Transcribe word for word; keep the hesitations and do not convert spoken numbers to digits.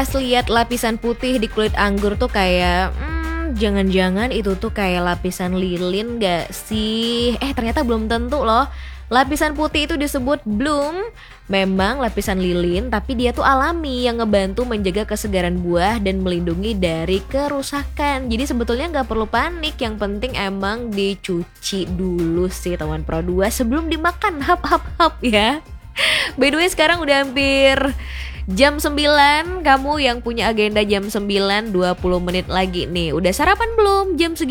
Pas lihat lapisan putih di kulit anggur tuh kayak, hmm, jangan-jangan itu tuh kayak lapisan lilin gak sih? Eh ternyata belum tentu loh. Lapisan putih itu disebut bloom. Memang lapisan lilin, tapi dia tuh alami yang ngebantu menjaga kesegaran buah dan melindungi dari kerusakan. Jadi sebetulnya nggak perlu panik, yang penting emang dicuci dulu sih teman Pro dua sebelum dimakan. Hap hap hap ya. By the way sekarang udah hampir jam sembilan, kamu yang punya agenda jam sembilan dua puluh menit lagi nih. Udah sarapan belum jam segini?